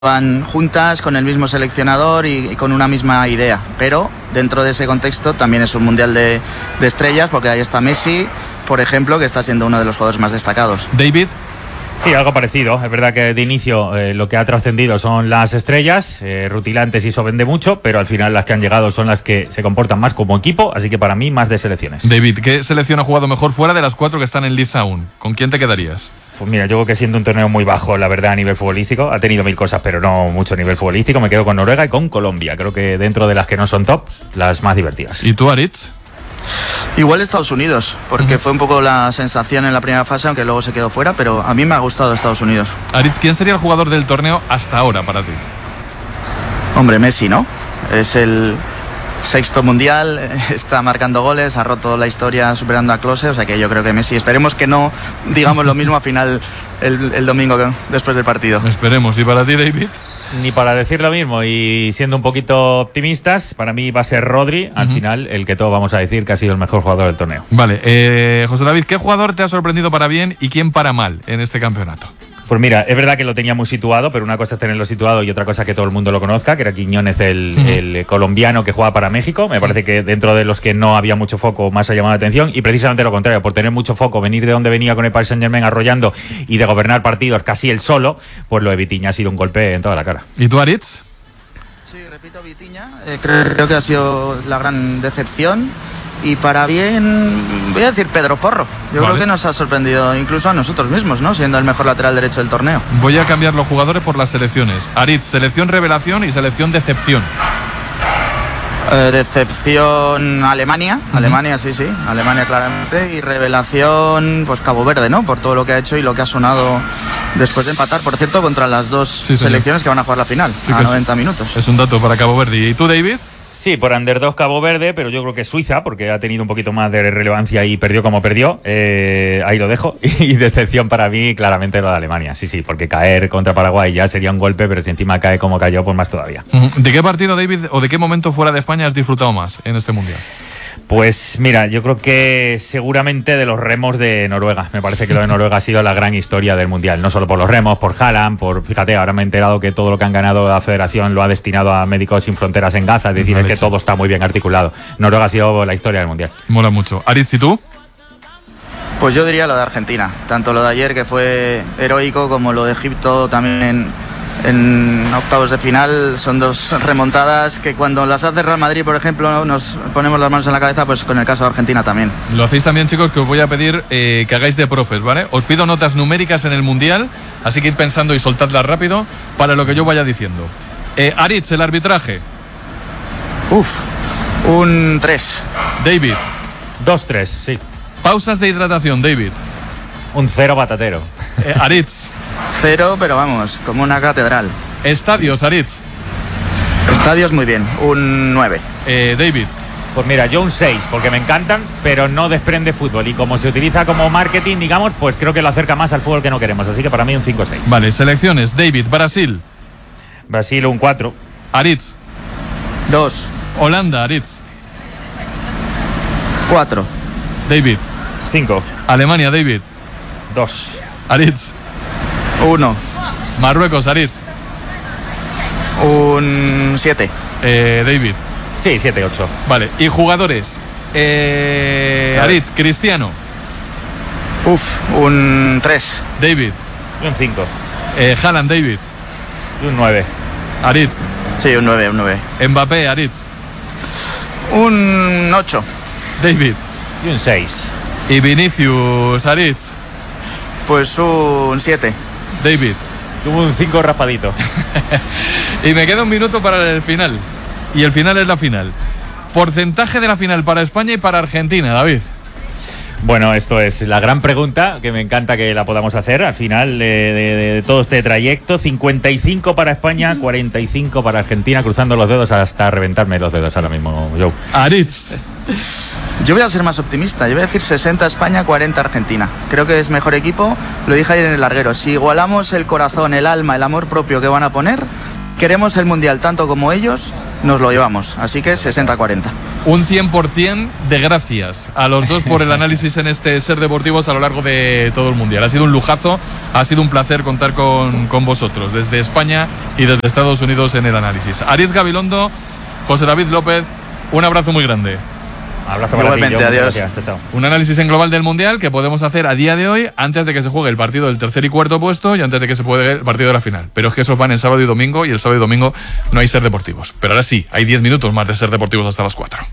van juntas con el mismo seleccionador y con una misma idea, pero dentro de ese contexto también es un mundial de estrellas, porque ahí está Messi, por ejemplo, que está siendo uno de los jugadores más destacados. David. Sí, algo parecido. Es verdad que de inicio lo que ha trascendido son las estrellas, rutilantes y eso vende mucho, pero al final las que han llegado son las que se comportan más como equipo, así que para mí más de selecciones. David, ¿qué selección ha jugado mejor fuera de las 4 que están en liza aún? ¿Con quién te quedarías? Pues mira, yo creo que siendo un torneo muy bajo, la verdad, a nivel futbolístico, ha tenido mil cosas, pero no mucho nivel futbolístico, me quedo con Noruega y con Colombia. Creo que dentro de las que no son top, las más divertidas. ¿Y tú, Aritz? Igual Estados Unidos, porque fue un poco la sensación en la primera fase, aunque luego se quedó fuera, pero a mí me ha gustado Estados Unidos. Aritz, ¿quién sería el jugador del torneo hasta ahora para ti? Hombre, Messi, ¿no? Es el 6º mundial, está marcando goles, ha roto la historia superando a Klose, o sea que yo creo que Messi, esperemos que no digamos lo mismo a final el domingo después del partido. Esperemos. ¿Y para ti, David? Ni para decir lo mismo, y siendo un poquito optimistas, para mí va a ser Rodri, al final, el que todos vamos a decir que ha sido el mejor jugador del torneo. Vale, José David, ¿qué jugador te ha sorprendido para bien y quién para mal en este campeonato? Pues mira, es verdad que lo tenía muy situado, pero una cosa es tenerlo situado y otra cosa es que todo el mundo lo conozca, que era Quiñones, el colombiano que juega para México. Me parece que dentro de los que no había mucho foco más ha llamado la atención, y precisamente lo contrario, por tener mucho foco, venir de donde venía con el Paris Saint-Germain arrollando y de gobernar partidos casi él solo, pues lo de Vitinha ha sido un golpe en toda la cara. ¿Y tú, Aritz? Sí, repito, Vitinha, creo que ha sido la gran decepción. Y para bien, voy a decir Pedro Porro. Yo creo que nos ha sorprendido incluso a nosotros mismos, ¿no? Siendo el mejor lateral derecho del torneo. Voy a cambiar los jugadores por las selecciones. Aritz, selección revelación y selección decepción. Decepción Alemania. Alemania, sí, Alemania claramente. Y revelación, pues Cabo Verde, ¿no? Por todo lo que ha hecho y lo que ha sonado después de empatar, por cierto, contra las dos selecciones que van a jugar la final, a 90 minutos. Es un dato para Cabo Verde. ¿Y tú, David? Sí, por underdog Cabo Verde, pero yo creo que Suiza, porque ha tenido un poquito más de relevancia y perdió como perdió. Ahí lo dejo. Y decepción para mí, claramente, lo de Alemania. Sí, porque caer contra Paraguay ya sería un golpe, pero si encima cae como cayó, pues más todavía. ¿De qué partido, David, o de qué momento fuera de España has disfrutado más en este Mundial? Pues mira, yo creo que seguramente de los remos de Noruega. Me parece que lo de Noruega ha sido la gran historia del Mundial. No solo por los remos, por Haaland, fíjate, ahora me he enterado que todo lo que han ganado la federación lo ha destinado a Médicos Sin Fronteras en Gaza. Es decir, es que todo está muy bien articulado. Noruega ha sido la historia del Mundial. Mola mucho. Aritz, ¿y tú? Pues yo diría lo de Argentina. Tanto lo de ayer, que fue heroico, como lo de Egipto también en octavos de final. Son dos remontadas que cuando las hace Real Madrid, por ejemplo, nos ponemos las manos en la cabeza, pues con el caso de Argentina también. Lo hacéis también, chicos, que os voy a pedir que hagáis de profes, ¿vale? Os pido notas numéricas en el Mundial, así que id pensando y soltadlas rápido para lo que yo vaya diciendo. Aritz, el arbitraje. Un 3. David. 2-3, sí. Pausas de hidratación, David. Un 0 batatero. Aritz. 0, pero vamos, como una catedral. Estadios, Aritz. Estadios muy bien, un 9. David. Pues mira, yo un 6, porque me encantan, pero no desprende fútbol. Y como se utiliza como marketing, digamos, pues creo que lo acerca más al fútbol que no queremos. Así que para mí un 5-6. Vale, selecciones. David, Brasil. Brasil un 4. Aritz. 2. Holanda, Aritz. 4. David. 5. Alemania, David. 2. Aritz. 1. Marruecos, Aritz. Un 7. David. Sí, 7-8. Vale, y jugadores. Aritz, Cristiano. Un 3. David. Y un 5. Haaland, David. Y un 9. Aritz. Sí, un 9, un 9. Mbappé, Aritz. Un 8. David. Y un 6. Y Vinicius, Aritz. Pues un 7. David. Tuvo un 5 raspadito. Y me queda un minuto para el final. Y el final es la final. Porcentaje de la final para España y para Argentina, David. Bueno, esto es la gran pregunta, que me encanta que la podamos hacer al final de todo este trayecto. 55 para España, 45 para Argentina, cruzando los dedos hasta reventarme los dedos ahora mismo, Joe. Aritz. Yo voy a ser más optimista, yo voy a decir 60 España, 40 Argentina. Creo que es mejor equipo, lo dije ayer en el larguero. Si igualamos el corazón, el alma, el amor propio que van a poner, queremos el Mundial tanto como ellos, nos lo llevamos. Así que 60-40. Un 100% de gracias a los dos por el análisis en este Ser Deportivos a lo largo de todo el Mundial. Ha sido un lujazo, ha sido un placer contar con vosotros desde España y desde Estados Unidos en el análisis. Aritz Gabilondo, José David López, un abrazo muy grande. Abrazo para ti, Igualmente, adiós. Chao, chao. Un análisis en global del Mundial que podemos hacer a día de hoy antes de que se juegue el partido del tercer y cuarto puesto y antes de que se juegue el partido de la final. Pero es que esos van el sábado y domingo y el sábado y domingo no hay Ser Deportivos. Pero ahora sí, hay 10 minutos más de Ser Deportivos hasta las 4.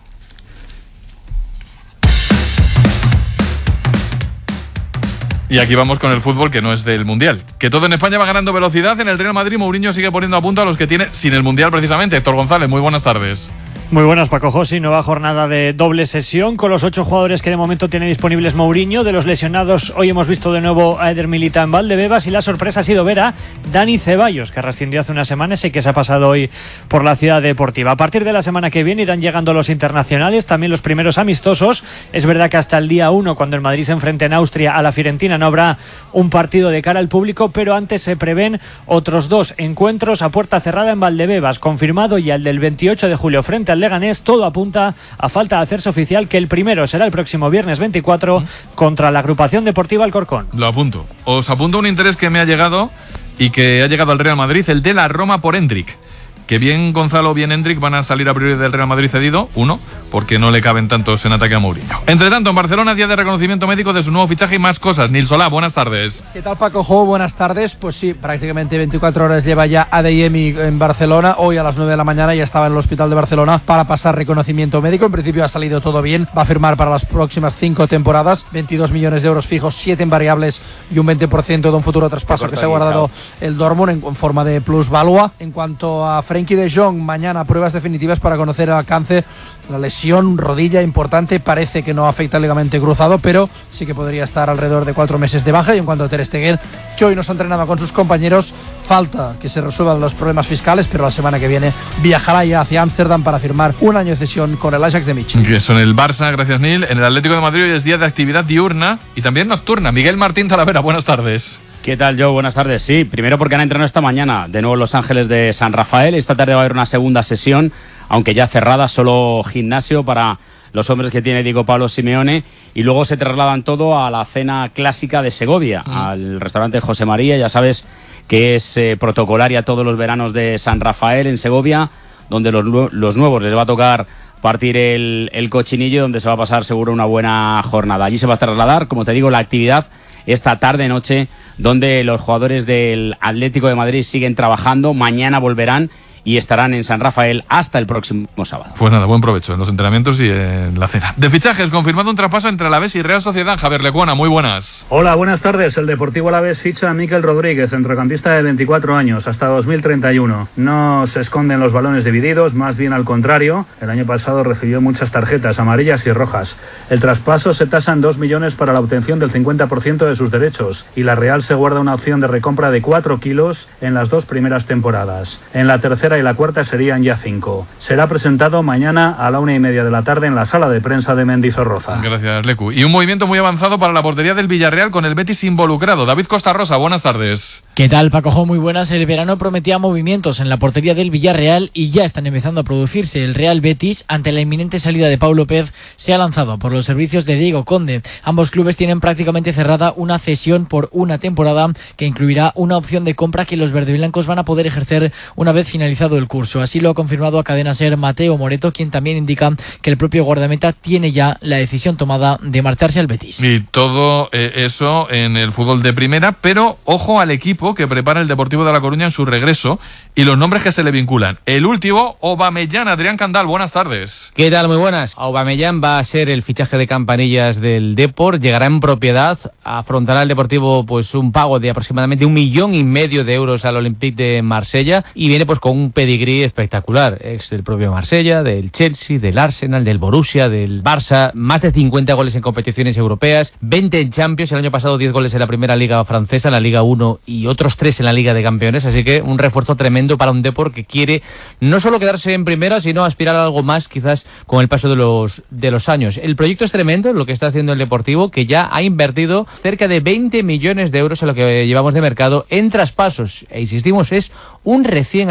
Y aquí vamos con el fútbol que no es del Mundial. Que todo en España va ganando velocidad. En el Real Madrid, Mourinho sigue poniendo a punto a los que tiene sin el Mundial precisamente. Héctor González, muy buenas tardes. Muy buenas, Paco Josi. Nueva jornada de doble sesión con los 8 jugadores que de momento tiene disponibles Mourinho. De los lesionados, hoy hemos visto de nuevo a Eder Militao en Valdebebas y la sorpresa ha sido ver a Dani Ceballos, que rescindió hace unas semanas y que se ha pasado hoy por la Ciudad Deportiva. A partir de la semana que viene irán llegando los internacionales, también los primeros amistosos. Es verdad que hasta el día 1, cuando el Madrid se enfrente en Austria a la Fiorentina, no habrá un partido de cara al público, pero antes se prevén otros 2 encuentros a puerta cerrada en Valdebebas, confirmado ya el del 28 de julio frente al Leganés. Todo apunta, a falta de hacerse oficial, que el primero será el próximo viernes 24 contra la agrupación deportiva Alcorcón. Lo apunto. Os apunto un interés que me ha llegado y que ha llegado al Real Madrid, el de la Roma por Endrick. Que bien Gonzalo, bien Endrick van a salir a priori del Real Madrid cedido, uno, porque no le caben tantos en ataque a Mourinho. Entre tanto, en Barcelona, día de reconocimiento médico de su nuevo fichaje y más cosas. Nil Solá, buenas tardes. ¿Qué tal, Paco Jo? Buenas tardes. Pues sí, prácticamente 24 horas lleva ya Adeyemi en Barcelona. Hoy a las 9 de la mañana ya estaba en el hospital de Barcelona para pasar reconocimiento médico. En principio ha salido todo bien. Va a firmar para las próximas 5 temporadas. 22 millones de euros fijos, 7 en variables y un 20% de un futuro traspaso que se ha guardado el Dortmund en forma de plusvalua. En cuanto a Frenkie de Jong, mañana pruebas definitivas para conocer el alcance. La lesión, rodilla importante, parece que no afecta al ligamento cruzado, pero sí que podría estar alrededor de 4 meses de baja. Y en cuanto a Ter Stegen, que hoy nos ha entrenado con sus compañeros, falta que se resuelvan los problemas fiscales, pero la semana que viene viajará ya hacia Ámsterdam para firmar un año de cesión con el Ajax de Michi. Y eso en el Barça, gracias Nil. En el Atlético de Madrid hoy es día de actividad diurna y también nocturna. Miguel Martín Talavera, buenas tardes. ¿Qué tal, Joe? Buenas tardes. Sí, primero porque han entrenado esta mañana de nuevo en Los Ángeles de San Rafael. Esta tarde va a haber una segunda sesión, aunque ya cerrada, solo gimnasio para los hombres que tiene Diego Pablo Simeone. Y luego se trasladan todo a la cena clásica de Segovia, al restaurante José María. Ya sabes que es protocolaria todos los veranos de San Rafael en Segovia, donde los nuevos les va a tocar partir el cochinillo, donde se va a pasar seguro una buena jornada. Allí se va a trasladar, como te digo, la actividad esta tarde-noche, donde los jugadores del Atlético de Madrid siguen trabajando. Mañana volverán y estarán en San Rafael hasta el próximo sábado. Pues nada, buen provecho en los entrenamientos y en la cena. De fichajes, confirmado un traspaso entre Alavés y Real Sociedad. Javier Lecuona, muy buenas. Hola, buenas tardes. El Deportivo Alavés ficha a Mikel Rodríguez, centrocampista de 24 años, hasta 2031. No se esconden los balones divididos, más bien al contrario. El año pasado recibió muchas tarjetas amarillas y rojas. El traspaso se tasa en 2 millones para la obtención del 50% de sus derechos y la Real se guarda una opción de recompra de 4 kilos en las 2 primeras temporadas. En la tercera y la cuarta serían ya 5. Será presentado mañana a la 1:30 de la tarde en la sala de prensa de Mendizorroza. Gracias, Lecu. Y un movimiento muy avanzado para la portería del Villarreal con el Betis involucrado. David Costa Rosa, buenas tardes. ¿Qué tal, Paco Jo? Muy buenas. El verano prometía movimientos en la portería del Villarreal y ya están empezando a producirse. El Real Betis, ante la inminente salida de Pau López, se ha lanzado por los servicios de Diego Conde. Ambos clubes tienen prácticamente cerrada una cesión por una temporada que incluirá una opción de compra que los verdeblancos van a poder ejercer una vez finalizado el curso. Así lo ha confirmado a Cadena SER Mateo Moreto, quien también indica que el propio guardameta tiene ya la decisión tomada de marcharse al Betis. Y todo eso en el fútbol de primera, pero ojo al equipo que prepara el Deportivo de La Coruña en su regreso y los nombres que se le vinculan. El último, Aubameyang. Adrián Candal, buenas tardes. ¿Qué tal? Muy buenas. Aubameyang va a ser el fichaje de campanillas del Depor, llegará en propiedad, afrontará el Deportivo pues un pago de aproximadamente 1,5 millones de euros al Olympique de Marsella y viene pues con un pedigrí espectacular, ex del propio Marsella, del Chelsea, del Arsenal, del Borussia, del Barça, más de 50 goles en competiciones europeas, 20 en Champions, el año pasado 10 goles en la primera liga francesa, en la Liga 1 y otros 3 en la Liga de Campeones, así que un refuerzo tremendo para un Depor que quiere no solo quedarse en primera, sino aspirar a algo más quizás con el paso de los años. El proyecto es tremendo, lo que está haciendo el Deportivo, que ya ha invertido cerca de 20 millones de euros en lo que llevamos de mercado en traspasos, e insistimos, es un recién ascendido.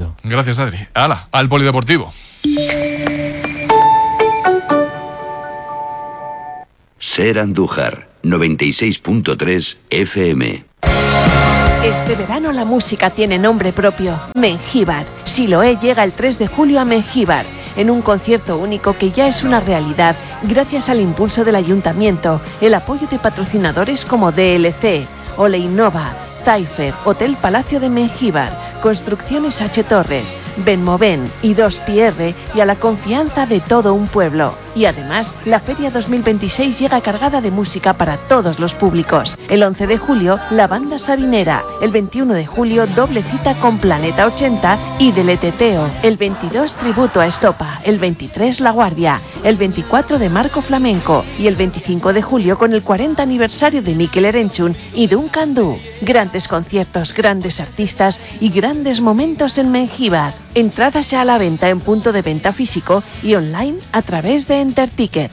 partido. Gracias, Adri. ¡Hala! Al polideportivo. Ser Andújar, 96.3 FM. Este verano la música tiene nombre propio, Mengíbar. Siloé llega el 3 de julio a Mengíbar, en un concierto único que ya es una realidad gracias al impulso del ayuntamiento, el apoyo de patrocinadores como DLC, Ole Innova, Taifer, Hotel Palacio de Mengíbar, Construcciones H. Torres, Benmoven y 2PR y a la confianza de todo un pueblo. Y además, la Feria 2026 llega cargada de música para todos los públicos. El 11 de julio, la Banda Sabinera. El 21 de julio, doble cita con Planeta 80 y Deleteteo. El 22, tributo a Estopa. El 23, La Guardia. El 24 de Marco Flamenco. Y el 25 de julio con el 40 aniversario de Mikel Erenchun y Duncan Du. Grandes conciertos, grandes artistas y grandes momentos en Mengíbar. Entradas ya a la venta en punto de venta físico y online a través de Enterticket.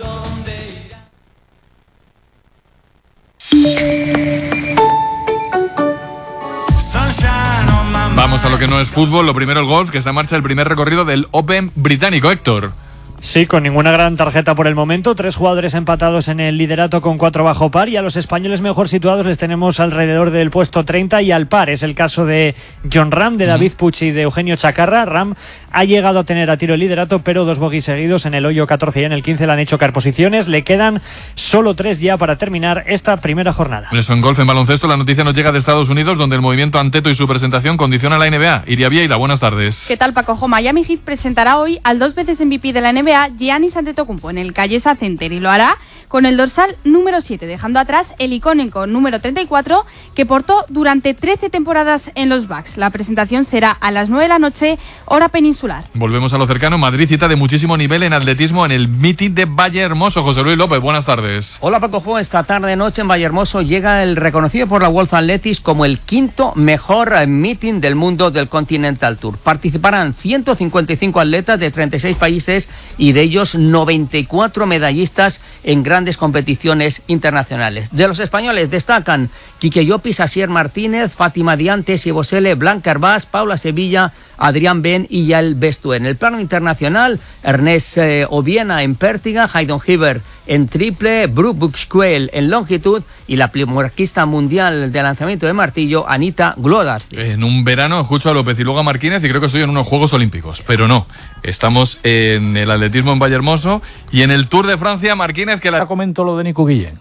Vamos a lo que no es fútbol. Lo primero, el golf, que está en marcha el primer recorrido del Open británico. Héctor. Sí, con ninguna gran tarjeta por el momento. 3 jugadores empatados en el liderato con 4 bajo par, y a los españoles mejor situados les tenemos alrededor del puesto 30 y al par. Es el caso de Jon Rahm, de David Puig y de Eugenio Chacarra. Rahm ha llegado a tener a tiro el liderato, pero 2 bogies seguidos en el hoyo 14 y en el 15 le han hecho caer posiciones. Le quedan solo 3 ya para terminar esta primera jornada. Eso en golf. En baloncesto, la noticia nos llega de Estados Unidos, donde el movimiento Anteto y su presentación condiciona a la NBA. Iria Vieira, buenas tardes. ¿Qué tal, Paco? Miami Heat presentará hoy al 2 veces MVP de la NBA, Giannis Antetokounmpo, en el Callesa Center, y lo hará con el dorsal número 7, dejando atrás el icónico número 34 que portó durante 13 temporadas en los Bucks. La presentación será a las 9 de la noche, hora peninsular. Volvemos a lo cercano. Madrid, cita de muchísimo nivel en atletismo en el meeting de Vallehermoso. José Luis López, buenas tardes. Hola, Paco. Esta tarde-noche en Vallehermoso llega el reconocido por la World Athletics como el 5º mejor meeting del mundo del Continental Tour. Participarán 155 atletas de 36 países y de ellos 94 medallistas en grandes competiciones internacionales. De los españoles destacan Quique Llopis, Asier Martínez, Fátima Diantes, Ibosele, Blanca Herbás, Paula Sevilla, Adrián Ben y Yael Bestu. En el plano internacional, Ernest Obiena en pértiga, Haydon Hiver en triple, Brooke Buxquel en longitud y la plimarquista mundial de lanzamiento de martillo, Anita Glodar. En un verano escucho a López y luego a Martínez y creo que estoy en unos Juegos Olímpicos, pero no. Estamos en el atletismo en Vallehermoso y en el Tour de Francia, Martínez, que la comentó lo de Nico Guillén.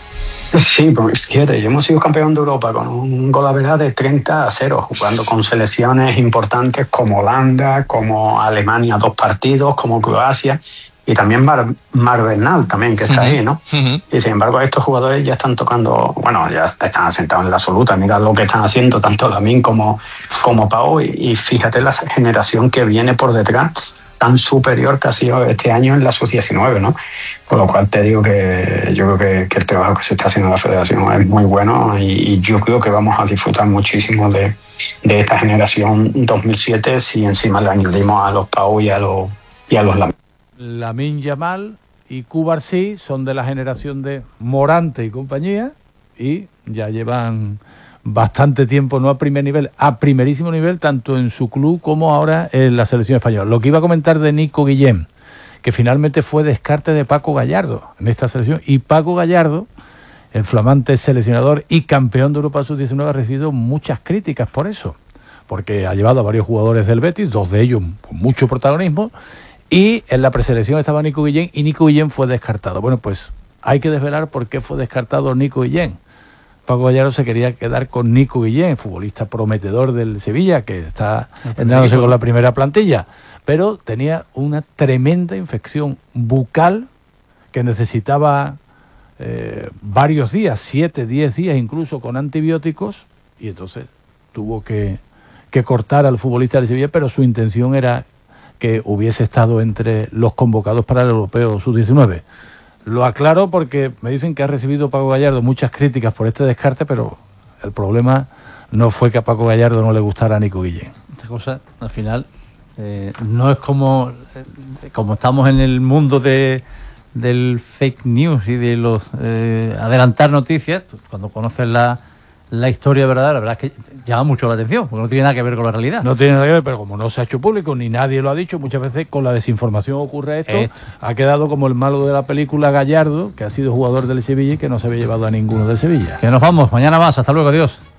Sí, pues fíjate, hemos sido campeón de Europa con un gol average de 30-0, jugando con selecciones importantes como Holanda, como Alemania 2 partidos, como Croacia y también Mar Bernal también, que está ahí, ¿no? Y sin embargo estos jugadores ya están tocando, bueno, ya están asentados en la absoluta. Mira lo que están haciendo tanto Lamine como Pau, y fíjate la generación que viene por detrás, tan superior que ha sido este año en la Sub-19, ¿no? Con lo cual te digo que yo creo que el trabajo que se está haciendo en la federación es muy bueno, y yo creo que vamos a disfrutar muchísimo de esta generación 2007 si encima le añadimos a los Pau y a los Lamine. Lamine Yamal y Cubarsí son de la generación de Morante y compañía, y ya llevan bastante tiempo, no a primer nivel, a primerísimo nivel, tanto en su club como ahora en la selección española. Lo que iba a comentar de Nico Guillén, que finalmente fue descarte de Paco Gallardo en esta selección, y Paco Gallardo, el flamante seleccionador y campeón de Europa Sub-19, ha recibido muchas críticas por eso, porque ha llevado a varios jugadores del Betis, 2 de ellos con mucho protagonismo, y en la preselección estaba Nico Guillén, y Nico Guillén fue descartado. Bueno, pues hay que desvelar por qué fue descartado Nico Guillén. Paco Gallardo se quería quedar con Nico Guillén, futbolista prometedor del Sevilla, que está entrándose con la primera plantilla, pero tenía una tremenda infección bucal que necesitaba varios días, 7, 10 días incluso, con antibióticos, y entonces tuvo que cortar al futbolista del Sevilla, pero su intención era que hubiese estado entre los convocados para el Europeo Sub-19. Lo aclaro porque me dicen que ha recibido Paco Gallardo muchas críticas por este descarte, pero el problema no fue que a Paco Gallardo no le gustara a Nico Guillén. Esta cosa, al final, no es como estamos en el mundo del fake news y de los adelantar noticias. Cuando conoces la la historia verdadera, la verdad es que llama mucho la atención, porque no tiene nada que ver con la realidad. No tiene nada que ver, pero como no se ha hecho público, ni nadie lo ha dicho, muchas veces con la desinformación ocurre esto. Ha quedado como el malo de la película Gallardo, que ha sido jugador del Sevilla y que no se había llevado a ninguno de Sevilla. Que nos vamos, mañana más, hasta luego, adiós.